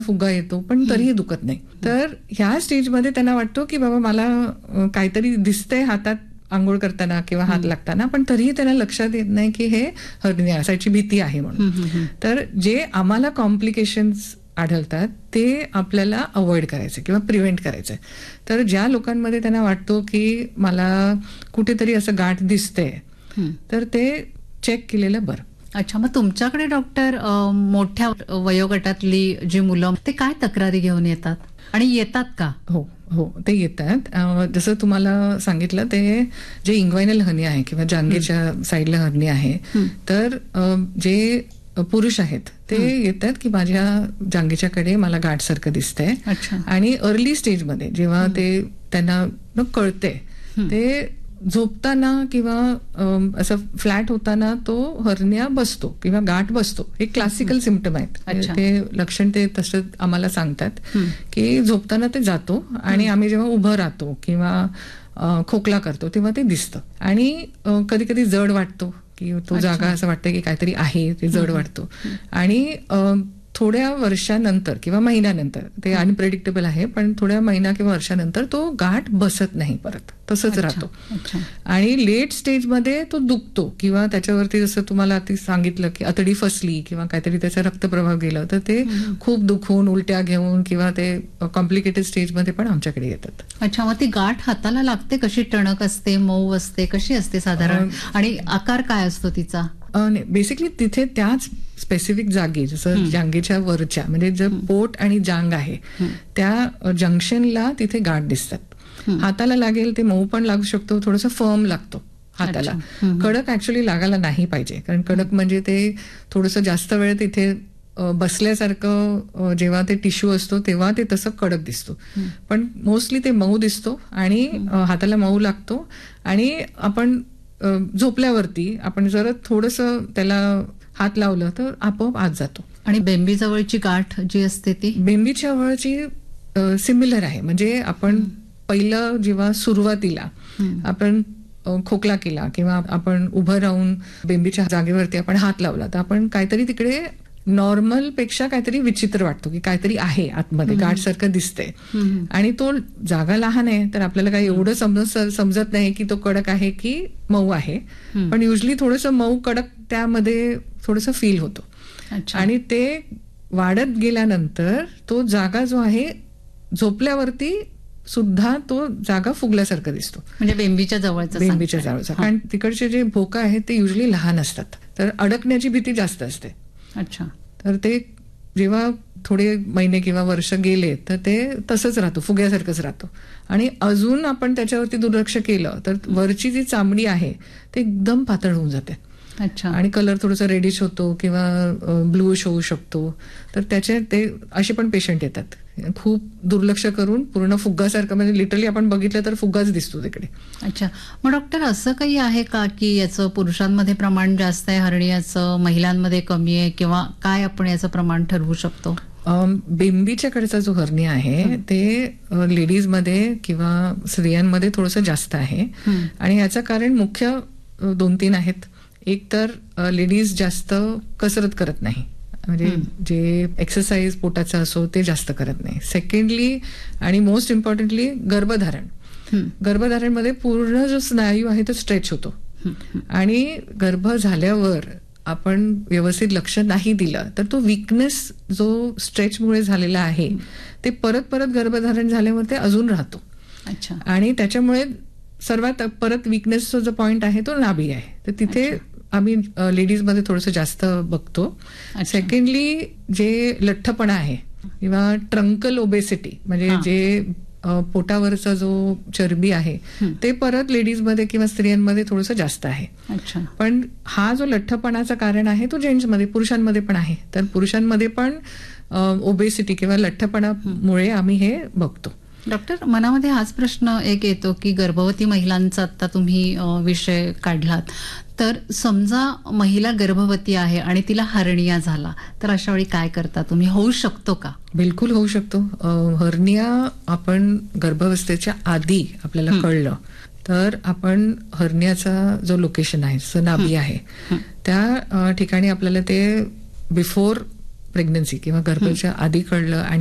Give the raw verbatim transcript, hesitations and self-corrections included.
फुगा येतो पण तरीही दुखत नाही. तर ह्या स्टेजमध्ये त्यांना वाटतो की बाबा मला अ, काहीतरी दिसतंय हातात आंघोळ करताना किंवा हात लागताना, पण तरीही त्यांना लक्षात येत नाही की हे हर्निया असायची भीती आहे म्हणून. तर जे आम्हाला कॉम्प्लिकेशन्स आढळतात ते आपल्याला अवॉइड करायचे किंवा प्रिव्हेंट करायचे. तर ज्या लोकांमध्ये त्यांना वाटतो की मला कुठेतरी असं गाठ दिसते तर ते चेक केलेलं बरं. अच्छा, मग तुमच्याकडे डॉक्टर मोठ्या वयोगटातली जी मुलं ते काय तक्रारी घेऊन येतात आणि येतात का? हो हो ते येतात. जसं तुम्हाला सांगितलं ते जे इंग्वायनल हर्निया आहे किंवा जांघेच्या साईडला हर्निया आहे, तर जे पुरुष आहेत ते येतात की माझ्या जांघेच्याकडे मला गाठ सारखं दिसतंय. आणि अर्ली स्टेजमध्ये जेव्हा ते त्यांना कळते ते झोपताना किंवा असं फ्लॅट होताना तो हर्निया बसतो किंवा गाठ बसतो. हे क्लासिकल सिम्पटम आहेत. ते लक्षण ते तसं आम्हाला सांगतात की झोपताना ते जातो आणि आम्ही जेव्हा उभं राहतो किंवा खोकला करतो तेव्हा ते दिसतं. आणि कधी कधी जड वाटतो की तो जागा असं वाटतं की काहीतरी आहे, ते जड वाटतो. आणि थोड्या वर्षानंतर किंवा महिन्यानंतर ते अनप्रेडिक्टेबल आहे, पण थोड्या महिना किंवा वर्षानंतर तो गाठ बसत नाही, परत तसंच राहतो. आणि लेट स्टेजमध्ये तो दुखतो किंवा त्याच्यावरती जसं तुम्हाला आधी सांगितलं की आतडी फसली किंवा काहीतरी त्याचा रक्तप्रवाह गेलं तर ते खूप दुखून उलट्या घेऊन किंवा ते कॉम्प्लिकेटेड स्टेजमध्ये पण आमच्याकडे येतात. अच्छा, मग ती गाठ हाताला लागते कशी? टणक असते, मऊ असते, कशी असते साधारण? आणि आकार काय असतो तिचा? बेसिकली तिथे त्याच स्पेसिफिक जागी, जसं जांघेच्या वरच्या म्हणजे जे पोट आणि जांघ आहे त्या जंक्शनला तिथे गाठ दिसतात. हाताला लागेल ते मऊ पण लागू शकतो, थोडंसं फर्म लागतो हाताला. कडक ऍक्च्युअली लागायला नाही पाहिजे, कारण कडक म्हणजे ते थोडंसं जास्त वेळ तिथे बसल्यासारखं जेव्हा ते टिश्यू असतो तेव्हा ते तसं कडक दिसतो. पण मोस्टली ते मऊ दिसतो आणि हाताला मऊ लागतो. आणि आपण झोपल्यावरती आपण जर थोडंसं त्याला हात लावलं तर आपोआप आत जातो. आणि बेंबी जवळची गाठ जी असते ती बेंबीच्या जवळची सिमिलर आहे. म्हणजे आपण पहिलं जेव्हा सुरुवातीला आपण खोकला केला किंवा आपण उभं राहून बेंबीच्या जागेवरती आपण हात लावला तर आपण काहीतरी तिकडे नॉर्मल पेक्षा काहीतरी विचित्र वाटतो की काहीतरी आहे आतमध्ये, गाठ सारखं दिसतंय. आणि तो जागा लहान आहे तर आपल्याला काही एवढं समजत समजत नाही की तो कडक आहे की मऊ आहे, पण युजली थोडंसं मऊ कडक त्यामध्ये थोडंसं फील होतो. आणि ते वाढत गेल्यानंतर तो जागा जो आहे झोपल्यावरती सुद्धा तो जागा फुगल्यासारखं दिसतो. म्हणजे बेंबीच्या जवळचा बेंबीच्या जवळचा कारण तिकडचे जे भोका आहेत ते युजली लहान असतात, तर अडकण्याची भीती जास्त असते. अच्छा, तर ते जेव्हा थोडे महिने किंवा वर्ष गेले तर ते तसंच राहतो, फुग्यासारखंच राहतो. आणि अजून आपण त्याच्यावरती दुर्लक्ष केलं तर वरची जी चामडी आहे ते एकदम पातळ होऊन जाते. अच्छा, आणि कलर थोडासा रेडिश होतो किंवा ब्लूश होऊ शकतो. तर त्याचे ते असे पण पेशंट येतात खूप दुर्लक्ष करून पूर्ण फुग्गासारखं, म्हणजे लिटरली आपण बघितलं तर फुग्गाच दिसतो तिकडे. अच्छा, मग डॉक्टर असं काही आहे का की याचं पुरुषांमध्ये प्रमाण जास्त आहे हर्नियाचं, महिलांमध्ये कमी आहे, किंवा काय आपण याचं प्रमाण ठरवू शकतो? बेंबीच्याकडचा जो हर्निया आहे ते लेडीजमध्ये किंवा स्त्रियांमध्ये थोडंसं जास्त आहे. आणि याचं कारण मुख्य दोन तीन आहेत. एक तर लेडीज जास्त कसरत करत नाही, म्हणजे जे एक्सरसाइज पोटाचा असो ते जास्त करत नाही. सेकंडली आणि मोस्ट इम्पॉर्टंटली गर्भधारण. गर्भधारणमध्ये पूर्ण जो स्नायू आहे तो स्ट्रेच होतो. आणि गर्भ झाल्यावर आपण व्यवस्थित लक्ष नाही दिलं तर तो विकनेस जो स्ट्रेचमुळे झालेला आहे ते परत परत गर्भधारण झाल्यावर ते अजून राहतो. अच्छा, आणि त्याच्यामुळे सर्वात परत विकनेसचा जो पॉइंट आहे तो नाभी आहे, तर तिथे आम्ही लेडीजमध्ये थोडंसं जास्त बघतो. सेकंडली जे लठ्ठपणा आहे किंवा ट्रंकल ओबेसिटी, म्हणजे जे पोटावरचा जो चरबी आहे ते परत लेडीजमध्ये किंवा स्त्रियांमध्ये थोडंसं जास्त आहे. पण हा जो लठ्ठपणाचं कारण आहे तो जेंट्समध्ये, पुरुषांमध्ये पण आहे. तर पुरुषांमध्ये पण ओबेसिटी किंवा लठ्ठपणामुळे आम्ही हे बघतो. डॉक्टर, मनामध्ये हाच प्रश्न एक येतो की गर्भवती महिलांचा आता तुम्ही विषय काढलात, तर समजा महिला गर्भवती आहे आणि तिला हर्निया झाला तर अशा वेळी काय करता तुम्ही? होऊ शकतो का? बिलकुल होऊ शकतो. हर्निया आपण गर्भावस्थेच्या आधी आपल्याला कळलं तर आपण हर्नियाचा जो लोकेशन आहे, जसं नाभी आहे त्या ठिकाणी आपल्याला ते बिफोर प्रेग्नन्सी किंवा गर्भाच्या आधी कळलं आणि